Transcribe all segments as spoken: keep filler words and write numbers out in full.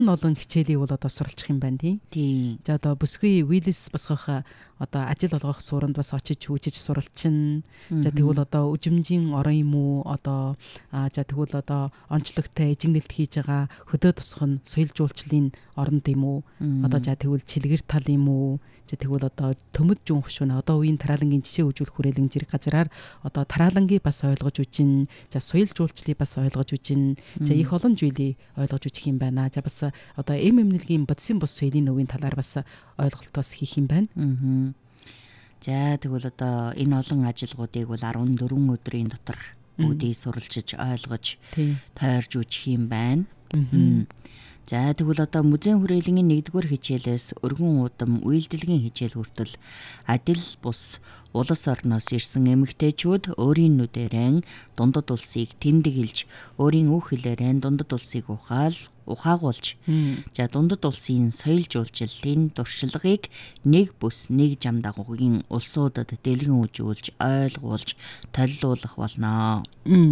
олон хичээлийг бол одоо суралцах юм байна тийм. За одоо бүсгүй Willis босгох одоо ажил олгох суранд бас очиж хүчиж суралцсан. За тэгвэл одоо үжимжийн орон юм уу одоо за тэгвэл одоо онцлогтой эжигнэлт хийж байгаа хөдөө тусах нь соёл жуулчлалын оронд юм уу? Одоо за тэгвэл чилгэр тал юм уу? За тэгвэл одоо төмөд жуун хөшүүнэ одоо үеийн тараалангийн жишээ үзүүлэх хүрээлэн зэрэг газараар одоо тараалангийн бас ойлгож үжин. За соёл жуулчлалыг бас ойлгож үжин. За их олон зүйлийг ойлгож үжих юм байна. За бас одоо эм эмнэлгийн бодисын бус соёлын өвийн талаар бас ойлголт бас хийх юм байна. Аа. За тэгвэл одоо энэ олон ажилгуудыг бол арван дөрвөн өдрийн дотор бүгдийг суралцж ойлгож тойрж үжих юм байна. За тэгвэл одоо музейн хүрээлэнгийн нэгдүгээр хичээлээс өргөн удам үйлдвэрлэгийн хичээл хүртэл адил бус улс орноос ирсэн эмэгтэйчүүд өөрийн нүдэрэн дундад улсыг тэмдэглэж өөрийн үг хэлээрэн дундад улсыг ухаал ухаагуулж за дундад улсын соёл жуулчлалын туршлагыг нэг бүс нэг зам дагуугийн улсуудад дэлгэн үзүүлж ойлгуулж толилуулах болно.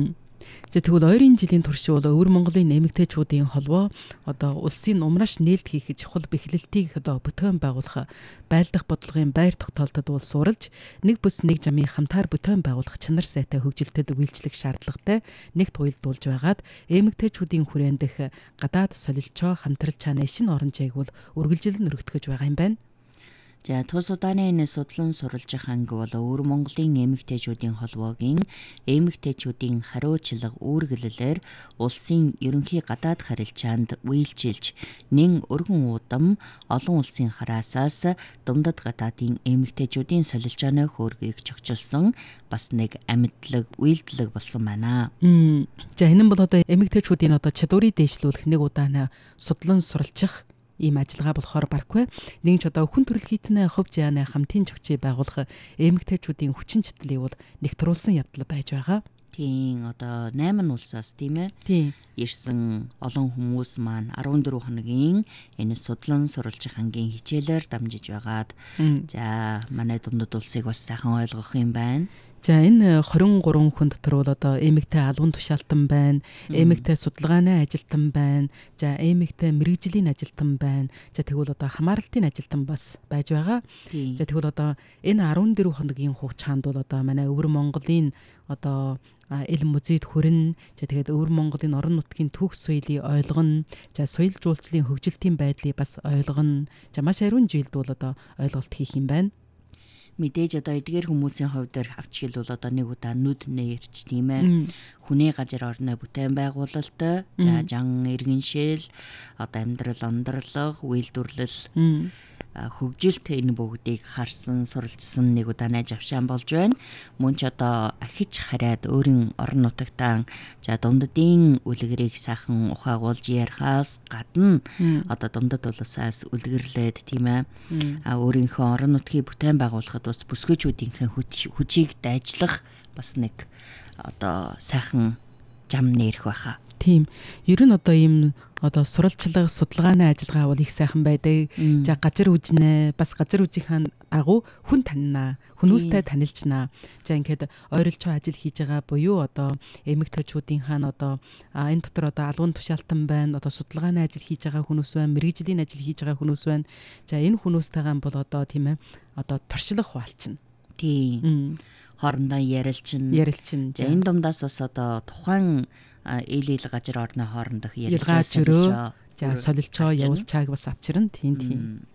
За тэгвэл ойрын жилийн туршид бол өвөр Монголын эмэгтэйчүүдийн холбоо одоо улсын умраш нээлт хийх чухал бэхлэлтийг одоо бүтээн байгуулах байлдах бодлогын байр тогтоолтод бол суралж нэг бүс нэг замын хамтаар бүтээн байгуулах чанар сайтай хөгжилтэд үйлчлэх шаардлагатай нэгт уялдуулж байгаад эмэгтэйчүүдийн хүрээнд дэх гадаад солилцоо хамтрал чанаа шинэ орон зайг бол үргэлжлэн өргөтгөж байгаа юм байна. За тус удааны энэ судлан суралцах анги бол өвөр Монголын эмэгтэйчүүдийн холбоогийн эмэгтэйчүүдийн хариуцлага үүргэлэлээр улсын ерөнхий гадаад харилцаанд үйлчилж нэн өргөн удам олон улсын хараасаас дундад гадаадын эмэгтэйчүүдийн солилцооны хөөргийг чогчилсон бас нэг амьдлаг үйлдэлэг болсон байна. За энэ нь бол одоо эмэгтэйчүүдийн одоо чадварыг дээшлүүлэх нэг удааны судлан суралцах ийм ажиллагаа болохоор барахгүй нэг ч одоо хүн төрөл хийтнэ хувь зяаны хамтын зохицыг байгуулах эмэгтэйчүүдийн хүчин чадлыг бол нэгтруулсан явдал байж байгаа. Тийм одоо найман улсаас тийм ээ. Тийм. Ирсэн олон хүмүүс маань арван дөрвөн хоногийн энэ судлан суралцах ангийн хичээлээр дамжиж байгаад за манай дундад улсыг бас сайхан ойлгох юм байна. За энэ хорин гурван хүн дотор бол одоо эмэгтэй албан тушаалтан байна, эмэгтэй судалгааны ажилтан байна, за эмэгтэй мэрэгжлийн ажилтан байна. За тэгвэл одоо хамааралтын ажилтан бас байж байгаа. За тэгвэл одоо энэ арван дөрвөн хоногийн хугацаанд бол одоо манай өвөр Монголын одоо эл музейд хүрэн за тэгээд өвөр Монголын орон нутгийн төгс соёлыг ойлгоно. За соёл жуулчлалын хөгжилтийн байдлыг бас ойлгоно. За маш ариун жилд бол одоо ойлголт хийх юм байна. Мэдээж одоо эдгээр хүмүүсийн хувьд авч хэл бол одоо нэг удаа нүд нэрч тийм ээ. Хүний газар орны бүтээн байгуулалт, за жан иргэншил, одоо амьдрал ондөрлог, үйлдвэрлэл, хөгжилт энэ бүгдийг харсан, суралцсан нэг удаа найж авшаан болж байна. Мөн ч одоо ахиж хараад өөрийн орон нутагтаа за дундадын үлгэрийг сайхан ухаагуулж ярихаас гадна одоо дундад улсаас үлгэрлээд тийм ээ. А өөрийнхөө орон нутгийг бүтээн байгуулахад бас бүсгүйчүүдийнхээ хүчийг дайжлах бас нэг одоо сайхан зам нэрх байхаа. Тийм. Ер нь одоо ийм одоо суралцлага судалгааны ажиллагаа бол их сайхан байдаг. За газар үзнэ, бас газар үзийнхаа агуу хүн таньнаа, хүмүүстээ танилцнаа. За ингээд ойролцоо ажил хийж байгаа буюу одоо эмэгтэйчүүдийнхаа одоо энэ дотор одоо албан тушаалтан байна, одоо судалгааны ажил хийж байгаа хүмүүс байна, мэрэгжлийн ажил хийж байгаа хүмүүс байна. За энэ хүмүүстэйгээ бол одоо тийм ээ одоо туршлах хуваалцна. Тийм. Хоорондоо ярилцна. Ярилцна. За энэ дундаас бас одоо тухайн ил ил газар орны хоорондох ярилцаа зөрөө за солилцоо явуулчааг бас авчирна. Тийм тийм.